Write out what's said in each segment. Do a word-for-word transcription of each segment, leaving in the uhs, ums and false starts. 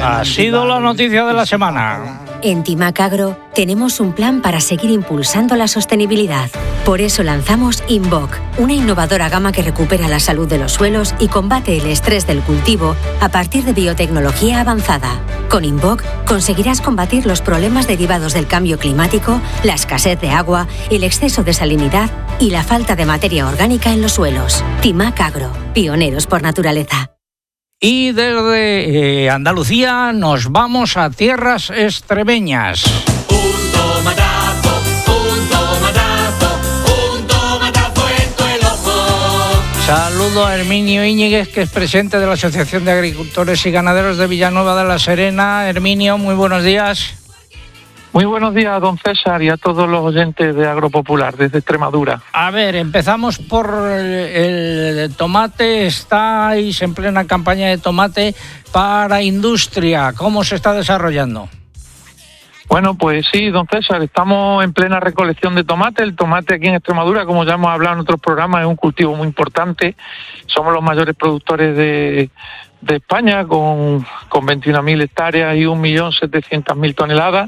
Ha sido la noticia de la semana. En Timac Agro tenemos un plan para seguir impulsando la sostenibilidad. Por eso lanzamos Invoc, una innovadora gama que recupera la salud de los suelos y combate el estrés del cultivo a partir de biotecnología avanzada. Con Invoc conseguirás combatir los problemas derivados del cambio climático, la escasez de agua, el exceso de salinidad y la falta de materia orgánica en los suelos. Timac Agro, pioneros por naturaleza. Y desde eh, Andalucía nos vamos a tierras extremeñas. Un tomatazo, un tomatazo, un tomatazo en tu ojo. Saludo a Herminio Íñiguez, que es presidente de la Asociación de Agricultores y Ganaderos de Villanueva de la Serena. Herminio, muy buenos días. Muy buenos días, don César, y a todos los oyentes de Agropopular desde Extremadura. A ver, empezamos por el, el tomate. Estáis en plena campaña de tomate para industria. ¿Cómo se está desarrollando? Bueno, pues sí, don César, estamos en plena recolección de tomate. El tomate aquí en Extremadura, como ya hemos hablado en otros programas, es un cultivo muy importante. Somos los mayores productores de, de España, con, con veintiuna mil hectáreas y un millón setecientas mil toneladas.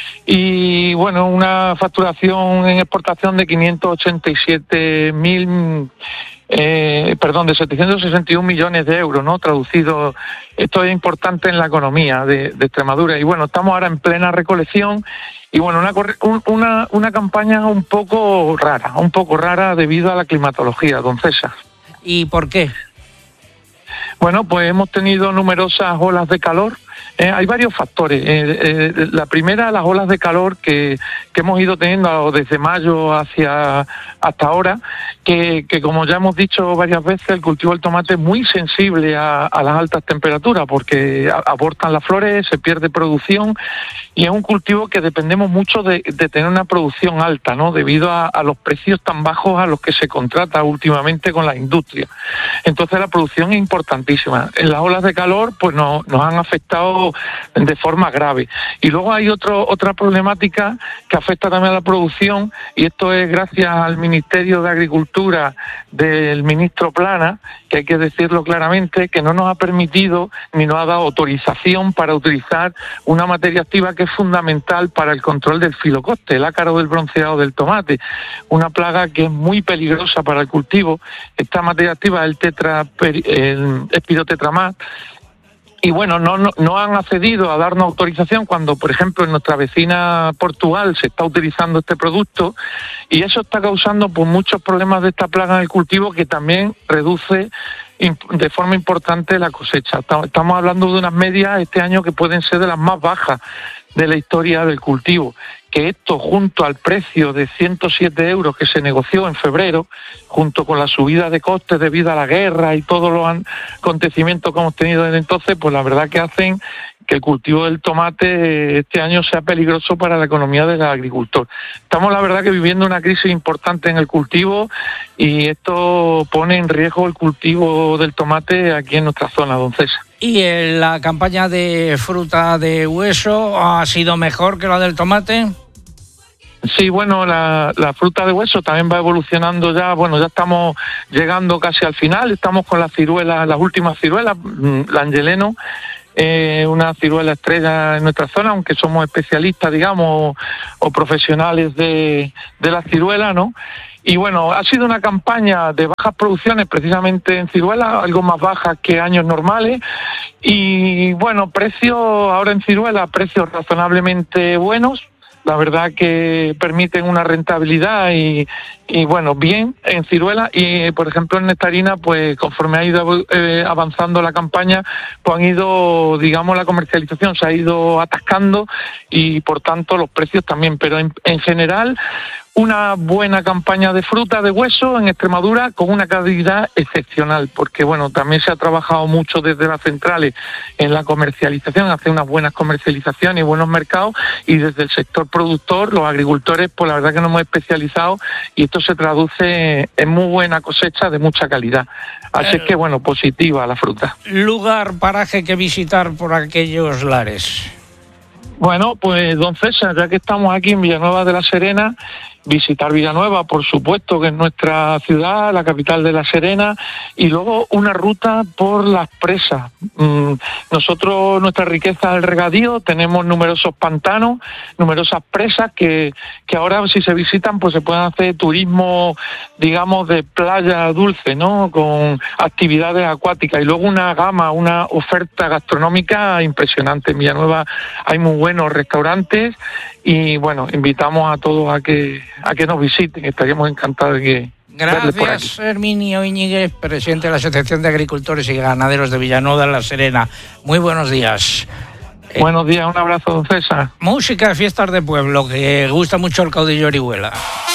Y bueno, una facturación en exportación de quinientos ochenta y siete mil, eh, perdón, de setecientos sesenta y un millones de euros, ¿no? Traducido, esto es importante en la economía de, de Extremadura. Y bueno, estamos ahora en plena recolección y bueno, una, una, una campaña un poco rara, un poco rara debido a la climatología, don César. ¿Y por qué? Bueno, pues hemos tenido numerosas olas de calor. Eh, hay varios factores. Eh, eh, la primera, las olas de calor que, que hemos ido teniendo desde mayo hacia hasta ahora, que, que como ya hemos dicho varias veces, el cultivo del tomate es muy sensible a, a las altas temperaturas porque a, abortan las flores, se pierde producción y es un cultivo que dependemos mucho de, de tener una producción alta, ¿no? Debido a, a los precios tan bajos a los que se contrata últimamente con la industria. Entonces la producción es importantísima. En las olas de calor pues no, nos han afectado de forma grave. Y luego hay otro, otra problemática que afecta también a la producción, y esto es gracias al Ministerio de Agricultura del ministro Plana, que hay que decirlo claramente, que no nos ha permitido ni nos ha dado autorización para utilizar una materia activa que es fundamental para el control del filocoste, el ácaro del bronceado del tomate, una plaga que es muy peligrosa para el cultivo. Esta materia activa es el tetra, el espirotetramat. Y bueno, no, no, no han accedido a darnos autorización cuando, por ejemplo, en nuestra vecina Portugal se está utilizando este producto, y eso está causando pues muchos problemas de esta plaga en el cultivo, que también reduce de forma importante la cosecha. Estamos hablando de unas medias este año que pueden ser de las más bajas de la historia del cultivo, que esto junto al precio de ciento siete euros que se negoció en febrero, junto con la subida de costes debido a la guerra y todos los acontecimientos que hemos tenido desde entonces, pues la verdad que hacen que el cultivo del tomate este año sea peligroso para la economía del agricultor. Estamos la verdad que viviendo una crisis importante en el cultivo y esto pone en riesgo el cultivo del tomate aquí en nuestra zona, don César. ¿Y en la campaña de fruta de hueso ha sido mejor que la del tomate? Sí, bueno, la, la fruta de hueso también va evolucionando ya. Bueno, ya estamos llegando casi al final. Estamos con las ciruelas, las últimas ciruelas, la Angeleno, eh, una ciruela estrella en nuestra zona, aunque somos especialistas, digamos, o, o profesionales de, de la ciruela, ¿no? Y bueno, ha sido una campaña de bajas producciones precisamente en ciruela, algo más bajas que años normales. Y bueno, precios ahora en ciruela, precios razonablemente buenos. La verdad que permiten una rentabilidad y, y bueno, bien en ciruela. Y por ejemplo en nectarina, pues conforme ha ido eh, avanzando la campaña, pues han ido, digamos, la comercialización se ha ido atascando y por tanto los precios también. Pero en, en general, una buena campaña de fruta de hueso en Extremadura con una calidad excepcional, porque bueno, también se ha trabajado mucho desde las centrales en la comercialización, hacer unas buenas comercializaciones y buenos mercados, y desde el sector productor, los agricultores, pues la verdad que nos hemos especializado y esto se traduce en muy buena cosecha de mucha calidad. Así es que bueno, positiva la fruta. ¿Lugar, paraje que visitar por aquellos lares? Bueno, pues don César, ya que estamos aquí en Villanueva de la Serena, visitar Villanueva, por supuesto, que es nuestra ciudad, la capital de La Serena, y luego una ruta por las presas. Mm, nosotros, nuestra riqueza es el regadío, tenemos numerosos pantanos, numerosas presas que, que ahora si se visitan pues se pueden hacer turismo, digamos, de playa dulce, ¿no? Con actividades acuáticas, y luego una gama, una oferta gastronómica impresionante. En Villanueva hay muy buenos restaurantes y bueno, invitamos a todos a que a que nos visiten, estaríamos encantados de que Gracias, Herminio Íñiguez, presidente de la Asociación de Agricultores y Ganaderos de Villanueva de La Serena. Muy buenos días. Buenos días, un abrazo, don César. Música de fiestas de pueblo, que gusta mucho el caudillo Orihuela.